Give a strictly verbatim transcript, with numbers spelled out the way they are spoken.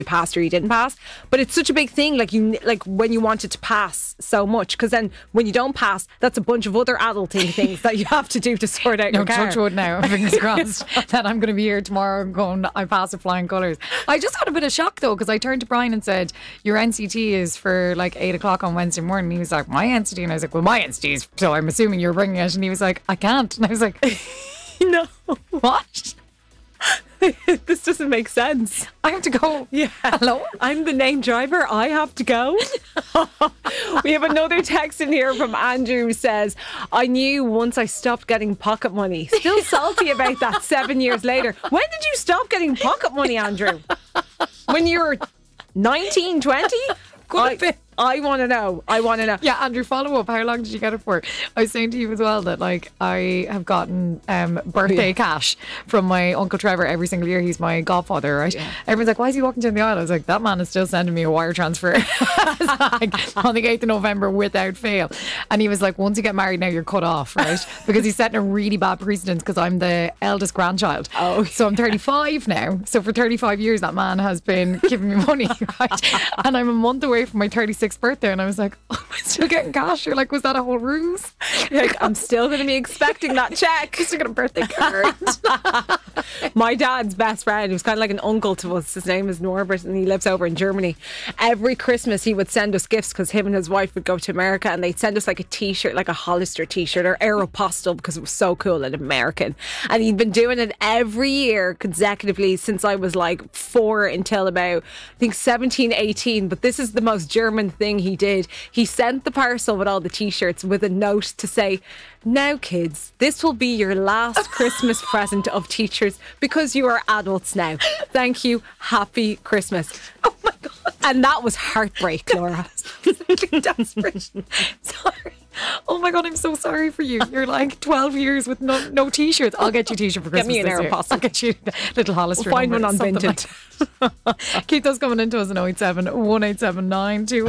passed or you didn't pass. But it's such a big thing, like you like when you wanted to pass so much, because then when you don't pass, that's a bunch of other adulting things that you have to do to sort out no, your car. touch wood now, fingers crossed that I'm going to be here tomorrow going, I pass with flying colours. I just had a bit of shock though, because I turned to Brian and said, your N C T is for like eight o'clock on Wednesday morning. And he was like, my N C T? And I was like, well, my N C T is, so I'm assuming you're bringing it. And he was like, I can't. And I was like, no. What? This doesn't make sense. I have to go. Yeah. Hello? I'm the named driver. I have to go. We have another text in here from Andrew who says, I knew once I stopped getting pocket money. Still salty about that seven years later. When did you stop getting pocket money, Andrew? When you were nineteen, twenty? I, I want to know. I want to know. Yeah, Andrew, follow up. How long did you get it for? I was saying to you as well that like I have gotten um, birthday yeah. cash from my Uncle Trevor every single year. He's my godfather, right? Yeah. Everyone's like, why is he walking down the aisle? I was like, that man is still sending me a wire transfer like, on the eighth of November without fail. And he was like, once you get married now you're cut off, right? Because he's setting a really bad precedent because I'm the eldest grandchild. Oh. So I'm thirty-five now. So for thirty-five years that man has been giving me money, right? And I'm a month away from my thirty-sixth birthday, and I was like, oh, am I still getting cash? You're like, was that a whole ruse? You're like, I'm still going to be expecting that check. Still got a birthday card. My dad's best friend, who's kind of like an uncle to us, his name is Norbert, and he lives over in Germany. Every Christmas he would send us gifts because him and his wife would go to America, and they'd send us like a t-shirt, like a Hollister t-shirt or Aeropostale, because it was so cool and American. And he'd been doing it every year consecutively since I was like four until about I think seventeen, eighteen. But this is the most German thing he did. He sent the parcel with all the t-shirts with a note to say, now kids, this will be your last Christmas present of teachers because you are adults now. Thank you. Happy Christmas. Oh my God. And that was heartbreak, Laura. Desperate. Sorry. Oh my God, I'm so sorry for you. You're like twelve years with no no t-shirts. I'll get you a t-shirt for Christmas. Get me an Aeropostale. I'll get you a little Hollister. We'll find number, one on Vinted. Like Keep those coming into us in oh eight seven, one eight seven nine two.